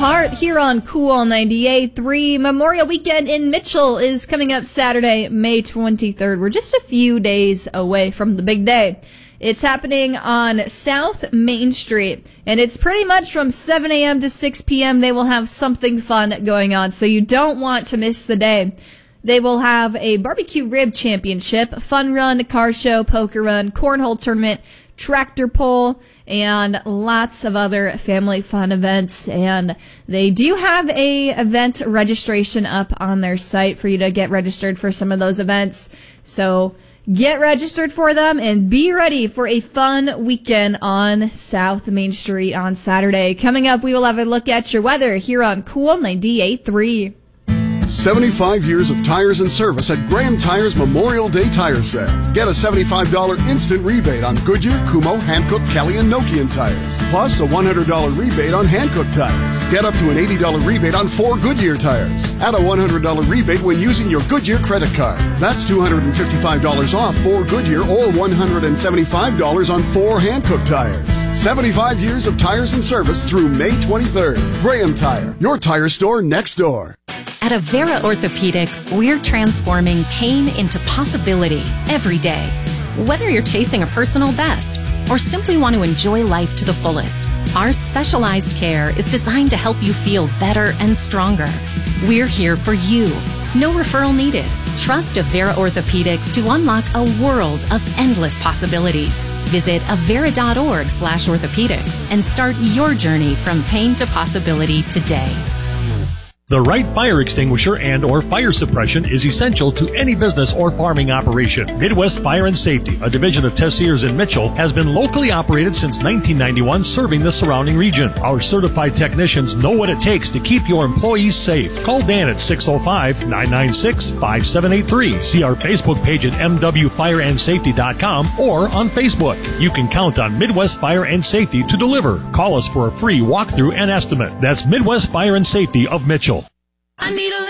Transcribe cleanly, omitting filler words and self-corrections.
Heart here on Cool 98.3. Memorial Weekend in Mitchell is coming up Saturday, May 23rd. We're just a few days away from the big day. It's happening on South Main Street, and it's pretty much from 7 a.m. to 6 p.m. They will have something fun going on, so you don't want to miss the day. They will have a barbecue rib championship, fun run, car show, poker run, cornhole tournament, tractor pull, and lots of other family fun events. And they do have a event registration up on their site for you to get registered for some of those events. So get registered for them and be ready for a fun weekend on South Main Street on Saturday. Coming up, we will have a look at your weather here on Cool 98.3. 75 years of tires and service at Graham Tire's Memorial Day Tire Sale. Get a $75 instant rebate on Goodyear, Kumho, Hankook, Kelly, and Nokian tires. Plus a $100 rebate on Hankook tires. Get up to an $80 rebate on 4 Goodyear tires. Add a $100 rebate when using your Goodyear credit card. That's $255 off 4 Goodyear or $175 on 4 Hankook tires. 75 years of tires and service through May 23rd. Graham Tire, your tire store next door. At Avera Orthopedics, we're transforming pain into possibility every day. Whether you're chasing a personal best or simply want to enjoy life to the fullest, our specialized care is designed to help you feel better and stronger. We're here for you. No referral needed. Trust Avera Orthopedics to unlock a world of endless possibilities. Visit avera.org/orthopedics and start your journey from pain to possibility today. The right fire extinguisher and or fire suppression is essential to any business or farming operation. Midwest Fire and Safety, a division of Tessiers in Mitchell, has been locally operated since 1991, serving the surrounding region. Our certified technicians know what it takes to keep your employees safe. Call Dan at 605-996-5783. See our Facebook page at mwfireandsafety.com or on Facebook. You can count on Midwest Fire and Safety to deliver. Call us for a free walkthrough and estimate. That's Midwest Fire and Safety of Mitchell. I need a